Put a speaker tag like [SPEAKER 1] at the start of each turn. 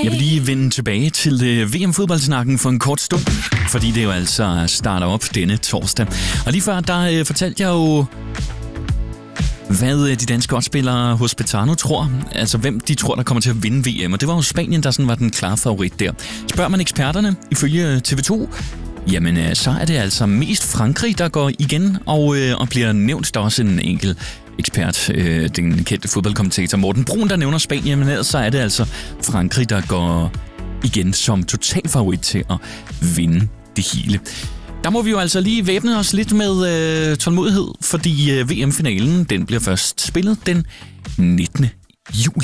[SPEAKER 1] Jeg vil lige vende tilbage til VM-fodboldsnakken for en kort stund, fordi det jo altså starter op denne torsdag. Og lige før, der fortalte jeg jo, hvad de danske oddsspillere hos Betano tror, altså hvem de tror, der kommer til at vinde VM. Og det var jo Spanien, der sådan var den klare favorit der. Spørger man eksperterne, ifølge TV2, jamen så er det altså mest Frankrig, der går igen og bliver nævnt. Der også en enkelt ekspert, den kendte fodboldkommentator Morten Brun, der nævner Spanien, men ellers så er det altså Frankrig, der går igen som total favorit til at vinde det hele. Der må vi jo altså lige væbne os lidt med tålmodighed, fordi VM-finalen den bliver først spillet den 19. juli.